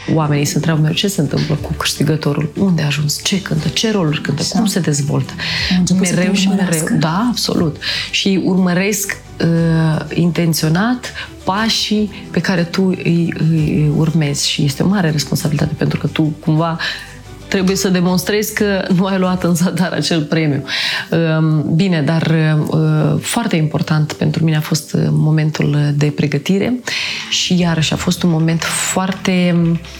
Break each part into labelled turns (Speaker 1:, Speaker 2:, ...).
Speaker 1: oamenii se întreabă mereu ce se întâmplă cu câștigătorul, unde a ajuns, ce cântă, ce roluri cântă, cum se dezvoltă. Mereu și mereu. Da, absolut. Și urmăresc intenționat pașii pe care tu îi urmezi și este o mare responsabilitate pentru că tu cumva trebuie să demonstrezi că nu ai luat în zadar acel premiu. Bine, dar foarte important pentru mine a fost momentul de pregătire și iarăși a fost un moment foarte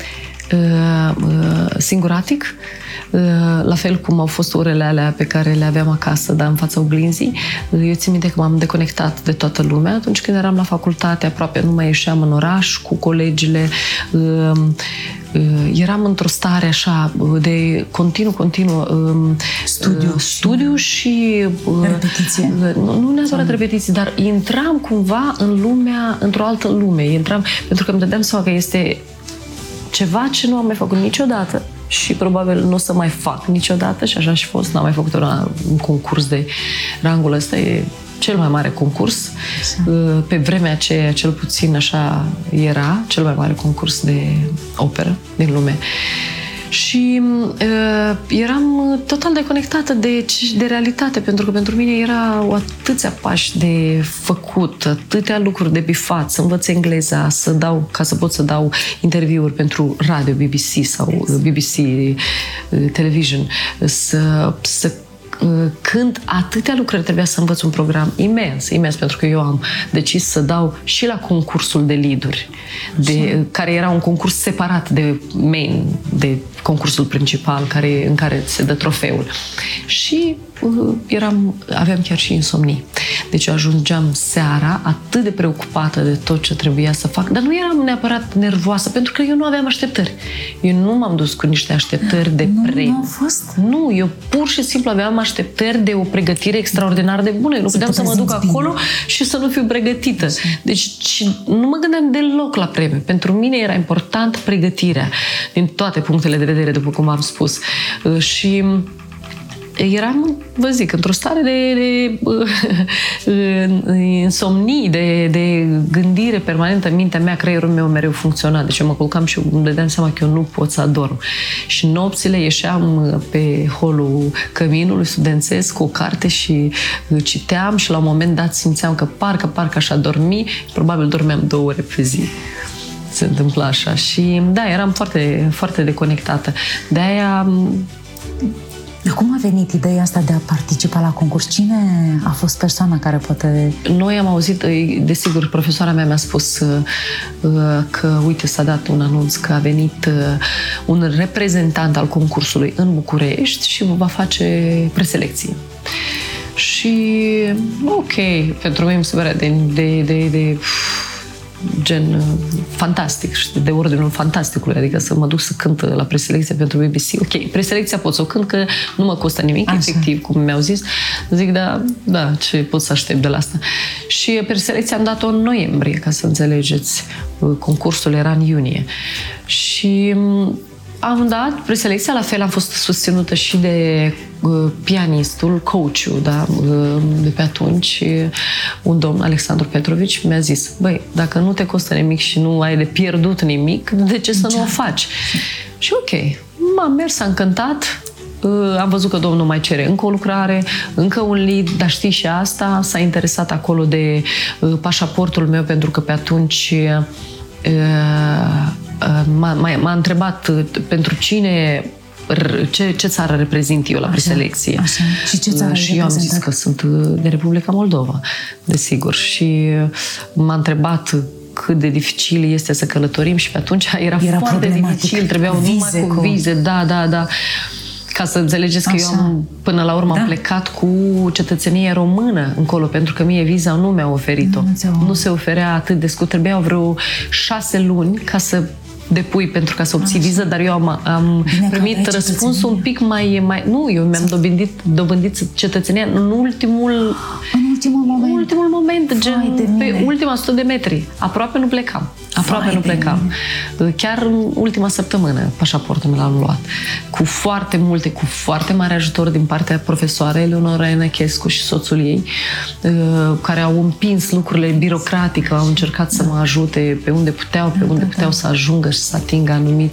Speaker 1: singuratic, la fel cum au fost orele alea pe care le aveam acasă, dar în fața oglinzii. Eu țin minte că m-am deconectat de toată lumea atunci când eram la facultate, aproape nu mai ieșeam în oraș cu colegile. Eram într-o stare așa de continuu studiu și
Speaker 2: repetiție.
Speaker 1: Nu neapărat repetiție, dar intram cumva în lumea, într-o altă lume. Intram pentru că îmi dădeam seama că este ceva ce nu am mai făcut niciodată și probabil nu o să mai fac niciodată și așa și fost. N-am mai făcut un concurs de rangul ăsta, e cel mai mare concurs. Pe vremea aceea, cel puțin așa era, cel mai mare concurs de operă din lume. Și eram total deconectată de realitate, pentru că pentru mine erau atâția pași de făcut, atâtea lucruri de bifat, să învăț engleza, ca să pot să dau interviuri pentru radio, BBC sau BBC Television, să când atâtea lucruri trebuia să învăț un program imens, pentru că eu am decis să dau și la concursul de lead-uri, care era un concurs separat de main, de concursul principal în care se dă trofeul. Și aveam chiar și insomnii. Deci eu ajungeam seara atât de preocupată de tot ce trebuia să fac, dar nu eram neapărat nervoasă, pentru că eu nu aveam așteptări. Eu nu m-am dus cu niște așteptări de premiu.
Speaker 2: Nu au fost?
Speaker 1: Nu, eu pur și simplu aveam așteptări de o pregătire extraordinar de bună. Eu nu puteam să mă duc acolo și să nu fiu pregătită. Deci nu mă gândeam deloc la premiu. Pentru mine era important pregătirea, din toate punctele de vedere, după cum am spus. Și eram, vă zic, într-o stare de insomnii, de gândire permanentă în mintea mea, creierul meu mereu funcționa. Deci eu mă culcam și îmi dădeam seama că eu nu pot să adorm. Și nopțile ieșeam pe holul căminului studențesc cu o carte și citeam și la un moment dat simțeam că parcă aș adormi, probabil dormeam 2 ore pe zi. Se întâmpla așa. Și da, eram foarte, foarte deconectată. De-aia...
Speaker 2: Cum a venit ideea asta de a participa la concurs? Cine a fost persoana care poate...
Speaker 1: Noi am auzit, desigur, profesoara mea mi-a spus că, uite, s-a dat un anunț că a venit un reprezentant al concursului în București și va face preselecție. Și, ok, pentru mine mi se părea de gen fantastic, de ordinul fantasticului, adică să mă duc să cânt la preselecția pentru BBC. Ok, preselecția pot să o cânt, că nu mă costă nimic, așa. Efectiv, cum mi-au zis. Zic, da, ce pot să aștept de la asta? Și preselecția am dat-o în noiembrie, ca să înțelegeți. Concursul era în iunie. Și am dat preselecția, la fel am fost susținută și de pianistul, coach-ul, da, de pe atunci, un domn, Alexandru Petrovici, mi-a zis, băi, dacă nu te costă nimic și nu ai de pierdut nimic, de ce să nu o faci? Și ok, m-am mers, am cântat, am văzut că domnul mai cere încă o lucrare, încă un lead, dar știi și asta, s-a interesat acolo de pașaportul meu, pentru că pe atunci m-a întrebat pentru ce țară reprezint eu la preselecție.
Speaker 2: Așa. Și ce țară
Speaker 1: și eu am zis că sunt de Republica Moldova, desigur. Și m-a întrebat cât de dificil este să călătorim și pe atunci era foarte dificil, trebuiau numai cu vize, da. Ca să înțelegeți că eu până la urmă am plecat cu cetățenie română încolo, pentru că mie viza nu mi-a oferit-o. Nu se oferea atât de scurt, trebuiau vreo 6 luni ca să depui pentru ca să obții viză, dar eu am primit răspunsul un pic mai... Nu, eu mi-am dobândit cetățenia în ultimul moment, gen pe ultima 100 de metri. Aproape nu plecam. Chiar în ultima săptămână pașaportul mi l-am luat. Cu foarte mare ajutor din partea profesoarei Eleonora Enechescu și soțul ei, care au împins lucrurile birocratice, au încercat să mă ajute pe unde puteau să ajungă și să atingă